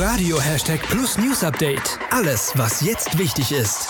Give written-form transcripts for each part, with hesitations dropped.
Radio #Plus News Update. Alles, was jetzt wichtig ist.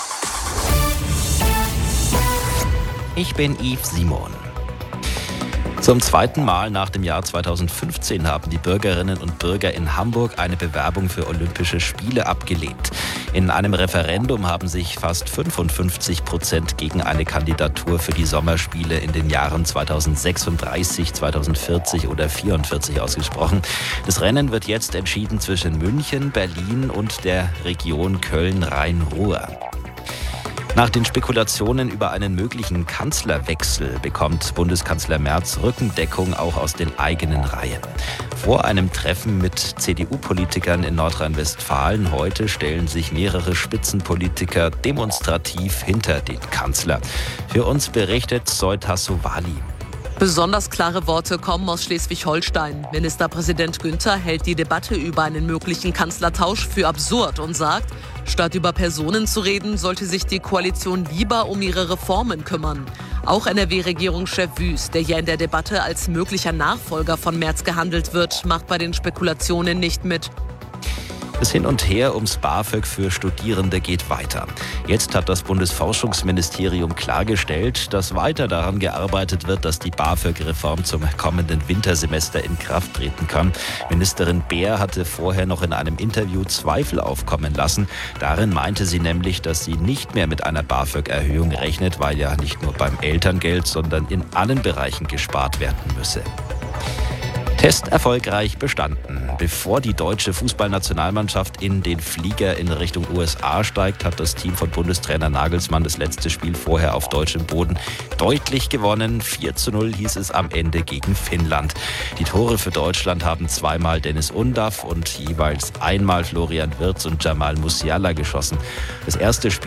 Ich bin Yves Simon. Zum zweiten Mal nach dem Jahr 2015 haben die Bürgerinnen und Bürger in Hamburg eine Bewerbung für Olympische Spiele abgelehnt. In einem Referendum haben sich fast 55% gegen eine Kandidatur für die Sommerspiele in den Jahren 2036, 2040 oder 2044 ausgesprochen. Das Rennen wird jetzt entschieden zwischen München, Berlin und der Region Köln-Rhein-Ruhr. Nach den Spekulationen über einen möglichen Kanzlerwechsel bekommt Bundeskanzler Merz Rückendeckung auch aus den eigenen Reihen. Vor einem Treffen mit CDU-Politikern in Nordrhein-Westfalen heute stellen sich mehrere Spitzenpolitiker demonstrativ hinter den Kanzler. Für uns berichtet Zoe Tassovali. Besonders klare Worte kommen aus Schleswig-Holstein. Ministerpräsident Günther hält die Debatte über einen möglichen Kanzlertausch für absurd und sagt, statt über Personen zu reden, sollte sich die Koalition lieber um ihre Reformen kümmern. Auch NRW-Regierungschef Wüst, der ja in der Debatte als möglicher Nachfolger von Merz gehandelt wird, macht bei den Spekulationen nicht mit. Das Hin und Her ums BAföG für Studierende geht weiter. Jetzt hat das Bundesforschungsministerium klargestellt, dass weiter daran gearbeitet wird, dass die BAföG-Reform zum kommenden Wintersemester in Kraft treten kann. Ministerin Beer hatte vorher noch in einem Interview Zweifel aufkommen lassen. Darin meinte sie nämlich, dass sie nicht mehr mit einer BAföG-Erhöhung rechnet, weil ja nicht nur beim Elterngeld, sondern in allen Bereichen gespart werden müsse. Test erfolgreich bestanden. Bevor die deutsche Fußballnationalmannschaft in den Flieger in Richtung USA steigt, hat das Team von Bundestrainer Nagelsmann das letzte Spiel vorher auf deutschem Boden deutlich gewonnen. 4:0 hieß es am Ende gegen Finnland. Die Tore für Deutschland haben zweimal Dennis Undaff und jeweils einmal Florian Wirtz und Jamal Musiala geschossen. Das erste Spiel